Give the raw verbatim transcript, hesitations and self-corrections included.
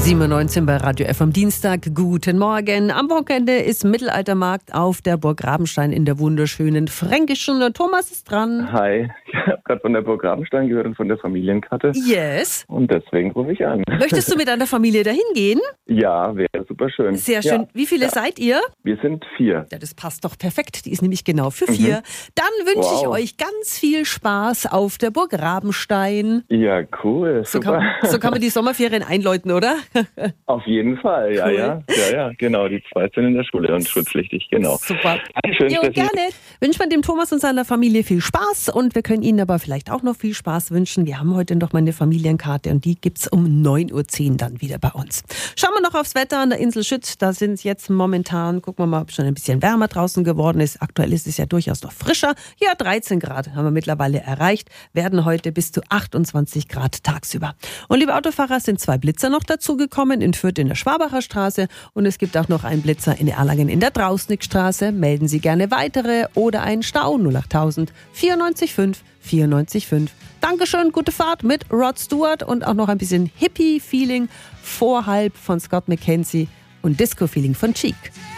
sieben Uhr neunzehn bei Radio F am Dienstag. Guten Morgen. Am Wochenende ist Mittelaltermarkt auf der Burg Rabenstein in der wunderschönen Fränkischen. Thomas ist dran. Hi, ich habe gerade von der Burg Rabenstein gehört und von der Familienkarte. Yes. Und deswegen rufe ich an. Möchtest du mit deiner Familie dahin gehen? Ja, wäre super schön. Sehr schön. Ja. Wie viele ja. seid ihr? Wir sind vier. Ja, das passt doch perfekt. Die ist nämlich genau für vier. Mhm. Dann wünsche Wow. ich euch ganz viel Spaß auf der Burg Rabenstein. Ja, cool. So super. kann, so kann man die Sommerferien einläuten, oder? Auf jeden Fall, ja, Cool. ja. Ja, ja, genau. Die zwei sind in der Schule und schulpflichtig, genau. Super. Dankeschön, Jo, Steffi. gerne. Wünscht man dem Thomas und seiner Familie viel Spaß und wir können Ihnen aber vielleicht auch noch viel Spaß wünschen. Wir haben heute noch mal eine Familienkarte und die gibt's um neun Uhr zehn dann wieder bei uns. Schauen wir noch aufs Wetter an der Insel Schütt. Da sind es jetzt momentan, gucken wir mal, ob es schon ein bisschen wärmer draußen geworden ist. Aktuell ist es ja durchaus noch frischer. Ja, dreizehn Grad haben wir mittlerweile erreicht, werden heute bis zu achtundzwanzig Grad tagsüber. Und liebe Autofahrer, sind zwei Blitzer noch dazugekommen, in Fürth in der Schwabacher Straße und es gibt auch noch einen Blitzer in Erlangen in der Drausnickstraße. Melden Sie gerne weitere oder einen Stau null achttausend vierundneunzig fünf vierundneunzig fünf. Dankeschön, gute Fahrt mit Rod Stewart und auch noch ein bisschen Hippie-Feeling vor halb von Scott McKenzie und Disco-Feeling von Cheek.